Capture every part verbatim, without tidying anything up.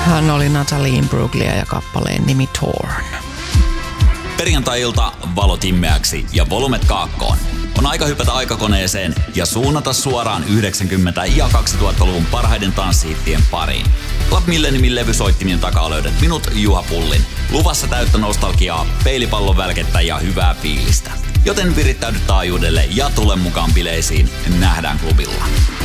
Hän oli Natalie Imbruglia ja kappaleen nimi Torn. Perjantai-ilta valot immeäksi ja volumet kaakkoon. On aika hypätä aikakoneeseen ja suunnata suoraan yhdeksänkymmentä- ja kaksituhattaluvun parhaiden tanssihittien pariin. Club Milleniumin levysoittimien takaa löydät minut, Juha Pullin. Luvassa täyttä nostalgiaa, peilipallon välkettä ja hyvää fiilistä. Joten virittäydy taajuudelle ja tule mukaan bileisiin. Nähdään klubilla.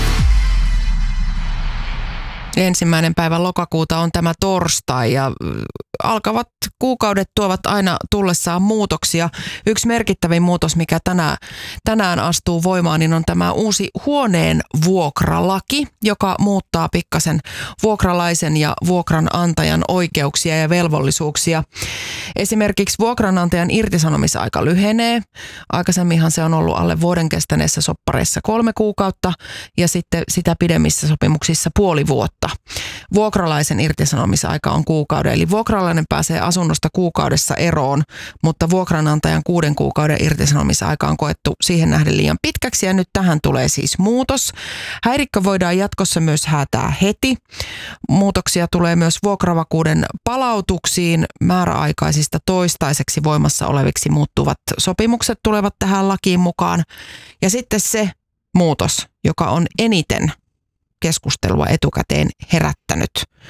Ensimmäinen päivä lokakuuta on tämä torstai ja alkavat kuukaudet tuovat aina tullessaan muutoksia. Yksi merkittävin muutos, mikä tänään, tänään astuu voimaan, niin on tämä uusi huoneen vuokralaki, joka muuttaa pikkasen vuokralaisen ja vuokranantajan oikeuksia ja velvollisuuksia. Esimerkiksi vuokranantajan irtisanomisaika lyhenee. Aikaisemminhan se on ollut alle vuoden kestäneessä soppareissa kolme kuukautta ja sitten sitä pidemmissä sopimuksissa puoli vuotta. Vuokralaisen irtisanomisaika on kuukauden, eli vuokralainen pääsee asunnosta kuukaudessa eroon, mutta vuokranantajan kuuden kuukauden irtisanomisaika on koettu siihen nähden liian pitkäksi ja nyt tähän tulee siis muutos. Häirikkö voidaan jatkossa myös häätää heti. Muutoksia tulee myös vuokravakuuden palautuksiin. Määräaikaisista toistaiseksi voimassa oleviksi muuttuvat sopimukset tulevat tähän lakiin mukaan. Ja sitten se muutos, joka on eniten keskustelua etukäteen herättänyt.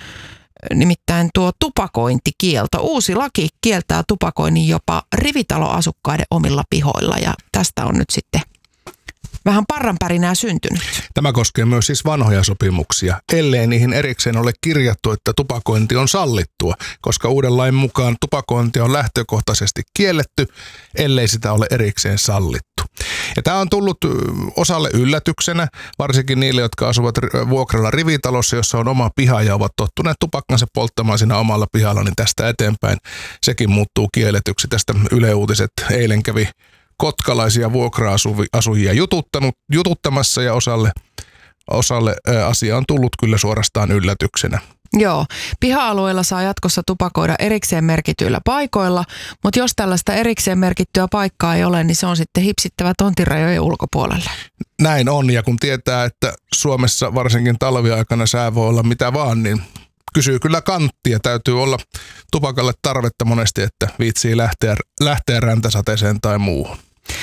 Nimittäin tuo tupakointikielto. Uusi laki kieltää tupakoinnin jopa rivitaloasukkaiden omilla pihoilla ja tästä on nyt sitten vähän parranpärinää syntynyt. Tämä koskee myös siis vanhoja sopimuksia, ellei niihin erikseen ole kirjattu, että tupakointi on sallittua, koska uuden lain mukaan tupakointi on lähtökohtaisesti kielletty, ellei sitä ole erikseen sallittu. Ja tämä on tullut osalle yllätyksenä, varsinkin niille, jotka asuvat vuokralla rivitalossa, jossa on oma piha ja ovat tottuneet tupakkansa polttamaan siinä omalla pihalla, niin tästä eteenpäin sekin muuttuu kielletyksi. Tästä Yle Uutiset eilen kävi kotkalaisia vuokra-asujia jututtanut, jututtamassa ja osalle, osalle ä, asia on tullut kyllä suorastaan yllätyksenä. Joo, piha-alueella saa jatkossa tupakoida erikseen merkityillä paikoilla, mutta jos tällaista erikseen merkittyä paikkaa ei ole, niin se on sitten hipsittävä tontirajojen ulkopuolelle. Näin on, ja kun tietää, että Suomessa varsinkin talviaikana sää voi olla mitä vaan, niin kysyy kyllä kanttia. Täytyy olla tupakalle tarvetta monesti, että viitsii lähteä, lähteä räntäsateeseen tai muuhun.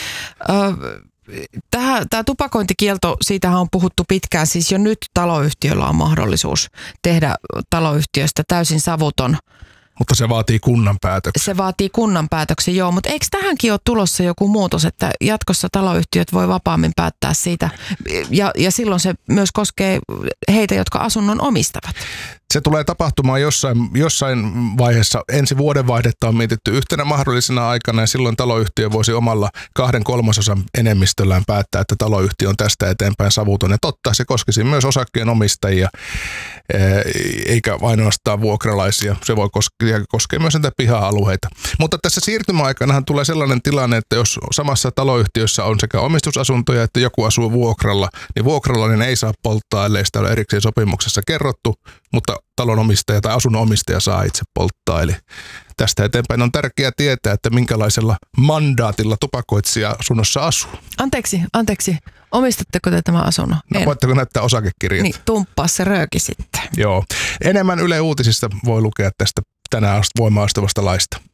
Öö, Tämä tupakointikielto, siitähän on puhuttu pitkään. Siis jo nyt taloyhtiöllä on mahdollisuus tehdä taloyhtiöstä täysin savuton. Mutta se vaatii kunnan päätöksen. Se vaatii kunnan päätöksen, joo. Mutta eikö tähänkin ole tulossa joku muutos, että jatkossa taloyhtiöt voi vapaammin päättää siitä? Ja, ja silloin se myös koskee heitä, jotka asunnon omistavat. Se tulee tapahtumaan jossain, jossain vaiheessa. Ensi vuodenvaihdetta on mietitty yhtenä mahdollisena aikana ja silloin taloyhtiö voisi omalla kahden kolmasosan enemmistöllään päättää, että taloyhtiö on tästä eteenpäin savuton. Ja totta, se koskisi myös osakkeenomistajia eikä ainoastaan vuokralaisia. Se voi koskea, koskea myös näitä piha-alueita. Mutta tässä siirtymäaikanahan tulee sellainen tilanne, että jos samassa taloyhtiössä on sekä omistusasuntoja että joku asuu vuokralla, niin vuokralainen ei saa polttaa, ellei sitä ole erikseen sopimuksessa kerrottu, mutta talonomistaja tai asunnonomistaja saa itse polttaa. Eli tästä eteenpäin on tärkeää tietää, että minkälaisella mandaatilla tupakoitsija asunnossa asuu. Anteeksi, anteeksi. Omistatteko te tämän asunnon? No, voitteko näyttää osakekirjat? Niin, tumppaa se rööki sitten. Joo. Enemmän Yle Uutisista voi lukea tästä tänään voimaan astuvasta laista.